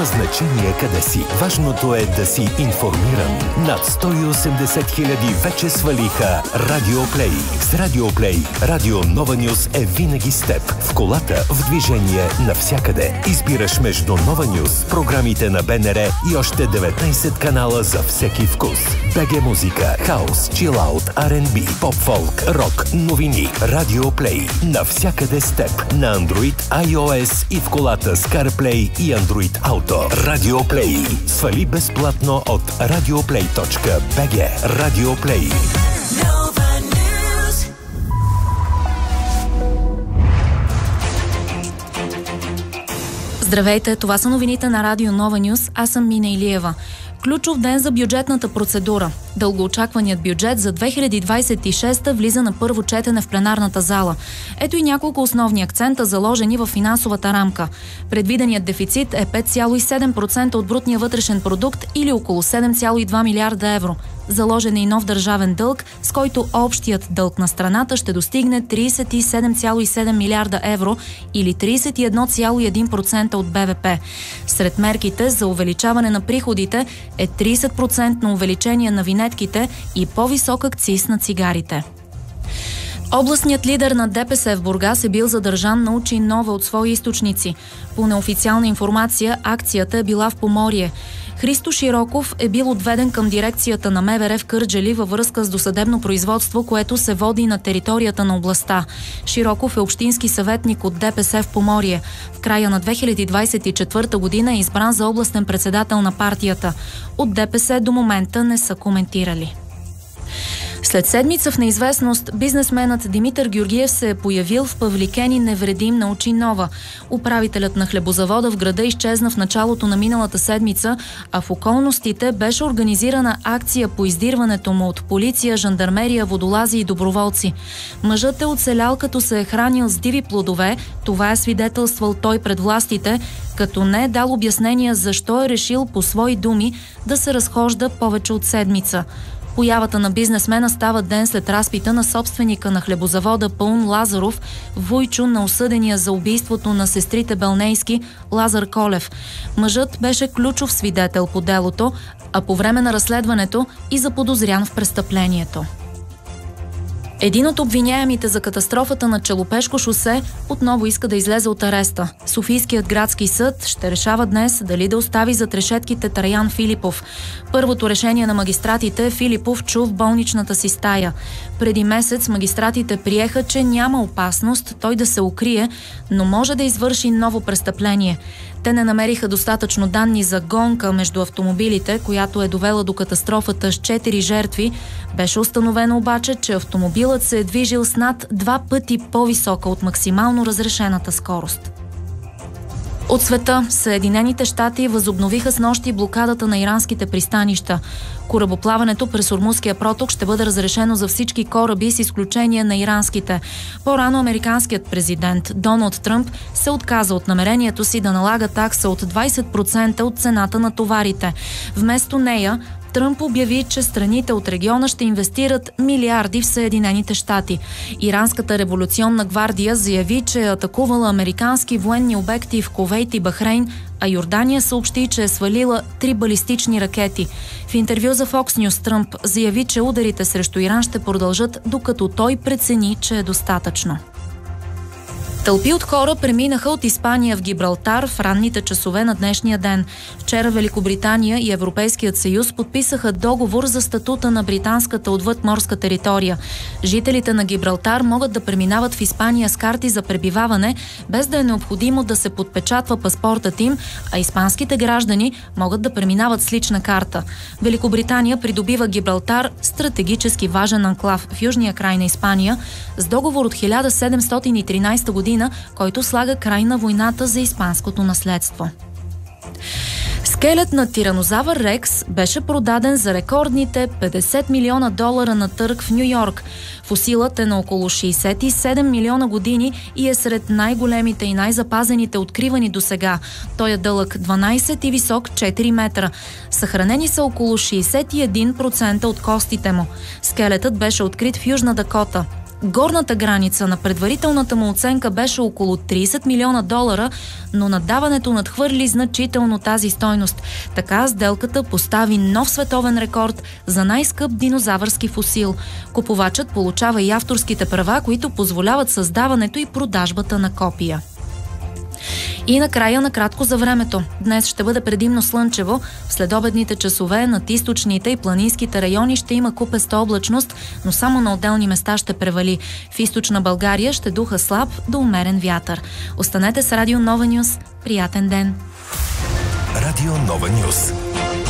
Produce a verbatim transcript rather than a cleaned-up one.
значение къде си. Важното е да си информиран. Над сто и осемдесет хиляди вече свалиха Радио Плей. С Радио Плей, Радио Нова Нюз е винаги с теб. В колата, в движение, навсякъде. Избираш между Нова Нюз, програмите на БНР и още деветнайсет канала за всеки вкус. БГ музика, хаус, чилаут, Ар енд Би, поп-фолк, рок, новини. Радио Плей. Навсякъде с теб. На Android, iOS и в колата с CarPlay и Android Auto. Радио Плей. Свали безплатно от радиоплей точка би джи. Радио Плей. Здравейте, това са новините на Радио Нова Нюз. Аз съм Мина Илиева. Ключов ден за бюджетната процедура. Дългоочакваният бюджет за две хиляди двадесет и шеста влиза на първо четене в пленарната зала. Ето и няколко основни акцента, заложени в финансовата рамка. Предвиденият дефицит е пет цяло и седем процента от брутния вътрешен продукт или около седем цяло и два милиарда евро. Заложен е и нов държавен дълг, с който общият дълг на страната ще достигне тридесет и седем цяло и седем милиарда евро или тридесет и едно цяло и един процента от Б В П. Сред мерките за увеличаване на приходите е тридесет процента увеличение на винетките и по-висок акциз на цигарите. Областният лидер на Д П С в Бургас е бил задържан, научи нова от свои източници. По неофициална информация, акцията е била в Поморие. Христо Широков е бил отведен към дирекцията на М В Р в Кърджали във връзка с досъдебно производство, което се води на територията на областта. Широков е общински съветник от Д П С в Поморие. В края на две хиляди двадесет и четвърта година е избран за областен председател на партията. От Д П С до момента не са коментирали. След седмица в неизвестност, бизнесменът Димитър Георгиев се е появил в Павликени невредим на очи нова. Управителят на хлебозавода в града изчезна в началото на миналата седмица, а в околностите беше организирана акция по издирването му от полиция, жандармерия, водолази и доброволци. Мъжът е оцелял, като се е хранил с диви плодове, това е свидетелствал той пред властите, като не е дал обяснения защо е решил по свои думи да се разхожда повече от седмица. Появата на бизнесмена става ден след разпита на собственика на хлебозавода Паун Лазаров, вуйчо на осъдения за убийството на сестрите Белнейски Лазар Колев. Мъжът беше ключов свидетел по делото, а по време на разследването и заподозрян в престъплението. Един от обвиняемите за катастрофата на Челопешко шосе отново иска да излезе от ареста. Софийският градски съд ще решава днес дали да остави зад решетките Траян Филипов. Първото решение на магистратите Филипов чу в болничната си стая. Преди месец магистратите приеха, че няма опасност той да се укрие, но може да извърши ново престъпление. Те не намериха достатъчно данни за гонка между автомобилите, която е довела до катастрофата с четири жертви. Беше установено обаче, че автомобилът се е движил с над два пъти по-висока от максимално разрешената скорост. От света, Съединените щати възобновиха снощи блокадата на иранските пристанища. Корабоплаването през Ормузския проток ще бъде разрешено за всички кораби с изключение на иранските. По-рано американският президент Доналд Тръмп се отказа от намерението си да налага такса от двадесет процента от цената на товарите. Вместо нея, Тръмп обяви, че страните от региона ще инвестират милиарди в Съединените щати. Иранската революционна гвардия заяви, че е атакувала американски военни обекти в Кувейт и Бахрейн, а Йордания съобщи, че е свалила три балистични ракети. В интервю за Fox News Тръмп заяви, че ударите срещу Иран ще продължат, докато той прецени, че е достатъчно. Тълпи от хора преминаха от Испания в Гибралтар в ранните часове на днешния ден. Вчера Великобритания и Европейският съюз подписаха договор за статута на британската отвъдморска територия. Жителите на Гибралтар могат да преминават в Испания с карти за пребиваване, без да е необходимо да се подпечатва паспортът им, а испанските граждани могат да преминават с лична карта. Великобритания придобива Гибралтар, стратегически важен анклав в южния край на Испания, с договор от хиляда седемстотин и тринадесета година, който слага край на войната за испанското наследство. Скелет на тиранозавър Рекс беше продаден за рекордните петдесет милиона долара на търг в Ню-Йорк. Фосилът е на около шейсет и седем милиона години и е сред най-големите и най-запазените откривани досега. Той е дълъг дванадесет и висок четири метра. Съхранени са около шейсет и един процента от костите му. Скелетът беше открит в Южна Дакота. Горната граница на предварителната му оценка беше около трийсет милиона долара, но наддаването надхвърли значително тази стойност. Така сделката постави нов световен рекорд за най-скъп динозавърски фосил. Купувачът получава и авторските права, които позволяват създаването и продажбата на копия. И накрая накратко за времето. Днес ще бъде предимно слънчево. В следобедните часове над източните и планинските райони ще има купеста облачност, но само на отделни места ще превали. В източна България ще духа слаб до умерен вятър. Останете с Радио Нова Нюс. Приятен ден! Радио Нова Нюс.